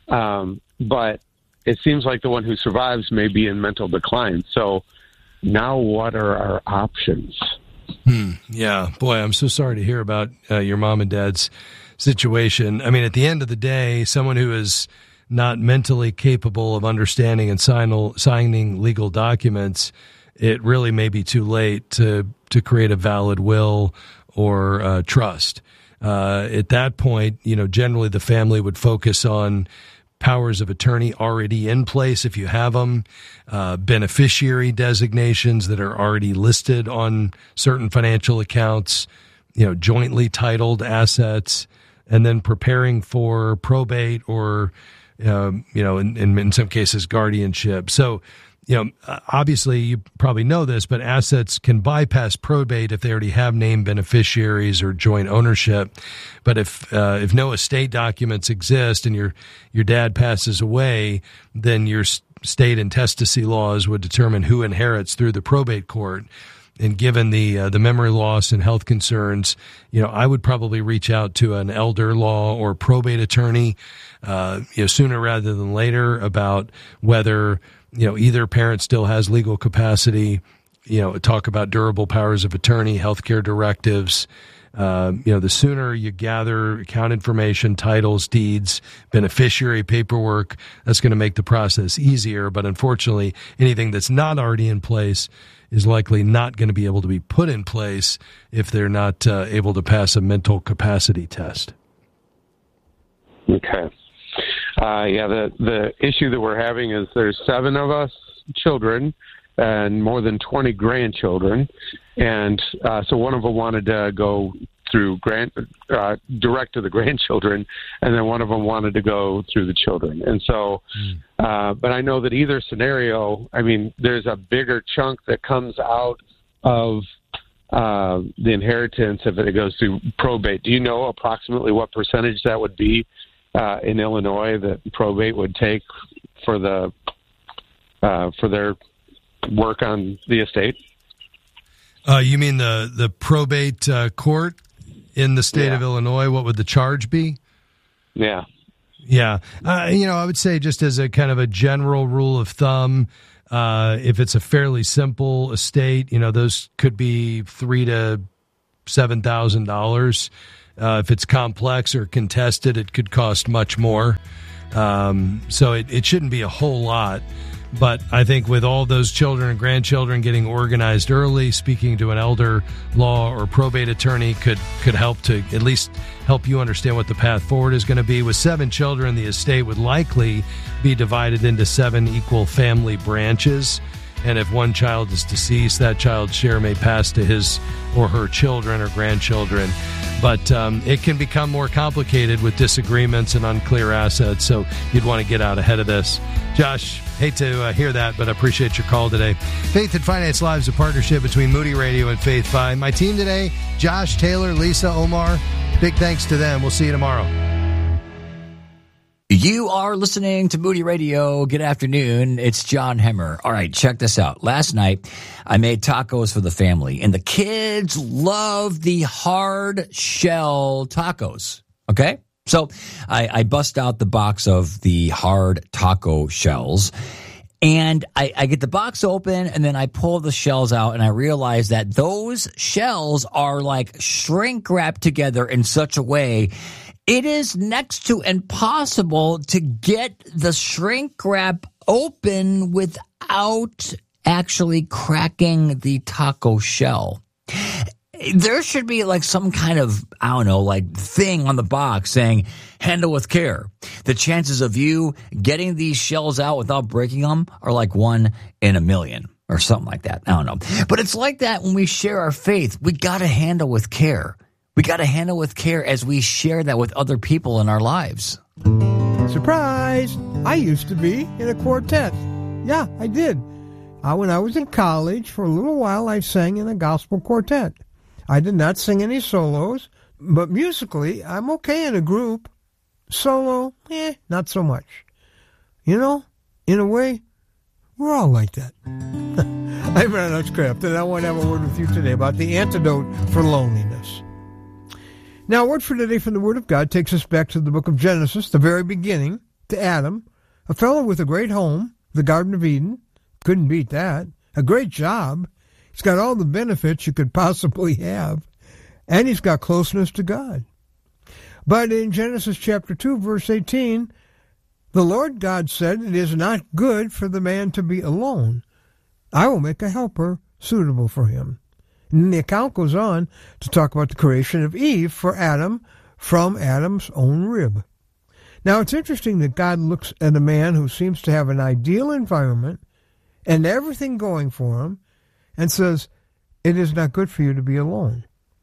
Um, but it seems like the one who survives may be in mental decline. So now what are our options? Hmm. Yeah, boy, I'm so sorry to hear about uh, your mom and dad's situation. I mean, at the end of the day, someone who is not mentally capable of understanding and sign, signing legal documents, it really may be too late to, to create a valid will or uh, trust. Uh, at that point, you know, generally the family would focus on powers of attorney already in place if you have them, uh, beneficiary designations that are already listed on certain financial accounts, you know, jointly titled assets, and then preparing for probate or, um, you know, in, in, in some cases, guardianship. So, you know, obviously you probably know this, but assets can bypass probate if they already have named beneficiaries or joint ownership. But if uh, if no estate documents exist and your your dad passes away, then your state intestacy laws would determine who inherits through the probate court. And given the uh, the memory loss and health concerns, you know, I would probably reach out to an elder law or probate attorney, uh, you know, sooner rather than later about whether, you know, either parent still has legal capacity, you know, talk about durable powers of attorney, healthcare directives. Uh, you know, the sooner you gather account information, titles, deeds, beneficiary paperwork, that's going to make the process easier. But unfortunately, anything that's not already in place is likely not going to be able to be put in place if they're not uh, able to pass a mental capacity test. Okay. Uh, yeah, the, the issue that we're having is there's seven of us children, and more than twenty grandchildren. And uh, so one of them wanted to go through grand, uh, direct to the grandchildren, and then one of them wanted to go through the children. And so, uh, but I know that either scenario, I mean, there's a bigger chunk that comes out of uh, the inheritance if it goes through probate. Do you know approximately what percentage that would be uh, in Illinois that probate would take for the uh, for their work on the estate? Uh, you mean the the probate uh, court in the state yeah. of Illinois? What would the charge be? Yeah. Yeah. Uh, you know, I would say just as a kind of a general rule of thumb, uh, if it's a fairly simple estate, you know, those could be three to seven thousand dollars. Uh, if it's complex or contested, it could cost much more. Um, so it, it shouldn't be a whole lot. But I think with all those children and grandchildren getting organized early, speaking to an elder law or probate attorney could, could help to at least help you understand what the path forward is going to be. With seven children, the estate would likely be divided into seven equal family branches. And if one child is deceased, that child's share may pass to his or her children or grandchildren. But um, it can become more complicated with disagreements and unclear assets, so you'd want to get out ahead of this. Josh, hate to uh, hear that, but I appreciate your call today. Faith and Finance Live is a partnership between Moody Radio and Faith Five. My team today, Josh, Taylor, Lisa, Omar, big thanks to them. We'll see you tomorrow. You are listening to Moody Radio. Good afternoon. It's John Hemmer. All right, check this out. Last night, I made tacos for the family, and the kids love the hard shell tacos. Okay? So I, I bust out the box of the hard taco shells, and I, I get the box open, and then I pull the shells out, and I realize that those shells are like shrink wrapped together in such a way it is next to impossible to get the shrink wrap open without actually cracking the taco shell. There should be like some kind of, I don't know, like thing on the box saying, handle with care. The chances of you getting these shells out without breaking them are like one in a million or something like that. I don't know. But it's like that when we share our faith. We got to handle with care. We got to handle with care as we share that with other people in our lives. Surprise! I used to be in a quartet. Yeah, I did. Uh, when I was in college, for a little while, I sang in a gospel quartet. I did not sing any solos, but musically, I'm okay in a group. Solo, eh, not so much. You know, in a way, we're all like that. I'm Ron Kraft, and I want to have a word with you today about the antidote for loneliness. Now, a word for today from the Word of God takes us back to the book of Genesis, the very beginning, to Adam, a fellow with a great home, the Garden of Eden. Couldn't beat that. A great job. He's got all the benefits you could possibly have, and he's got closeness to God. But in Genesis chapter two, verse eighteen, the Lord God said, "It is not good for the man to be alone. I will make a helper suitable for him." And the account goes on to talk about the creation of Eve for Adam from Adam's own rib. Now, it's interesting that God looks at a man who seems to have an ideal environment and everything going for him and says, "It is not good for you to be alone."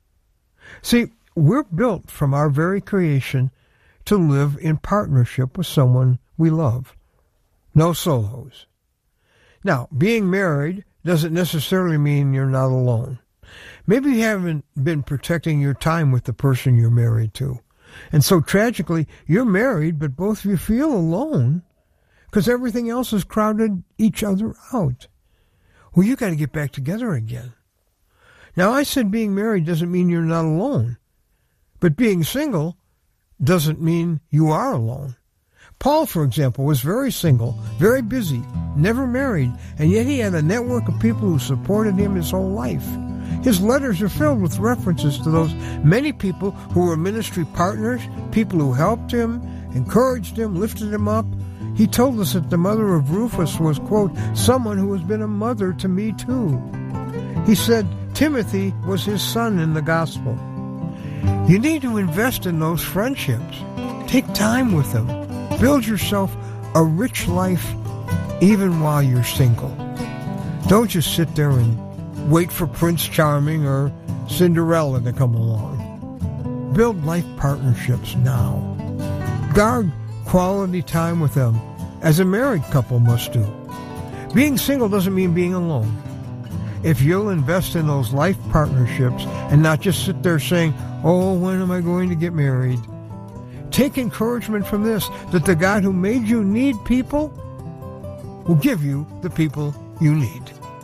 See, we're built from our very creation to live in partnership with someone we love. No solos. Now, being married doesn't necessarily mean you're not alone. Maybe you haven't been protecting your time with the person you're married to. And so tragically, you're married, but both of you feel alone because everything else has crowded each other out. Well, you got to get back together again. Now, I said being married doesn't mean you're not alone, but being single doesn't mean you are alone. Paul, for example, was very single, very busy, never married, and yet he had a network of people who supported him his whole life. His letters are filled with references to those many people who were ministry partners, people who helped him, encouraged him, lifted him up. He told us that the mother of Rufus was, quote, someone who has been a mother to me too. He said Timothy was his son in the gospel. You need to invest in those friendships. Take time with them. Build yourself a rich life even while you're single. Don't just sit there and wait for Prince Charming or Cinderella to come along. Build life partnerships now. Guard quality time with them, as a married couple must do. Being single doesn't mean being alone. If you'll invest in those life partnerships and not just sit there saying, oh, when am I going to get married? Take encouragement from this, that the God who made you need people will give you the people you need.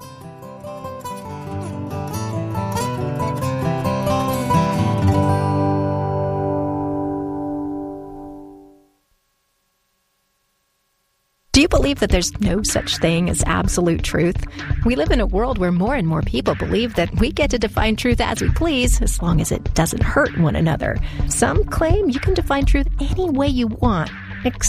Do you believe that there's no such thing as absolute truth? We live in a world where more and more people believe that we get to define truth as we please, as long as it doesn't hurt one another. Some claim you can define truth any way you want, except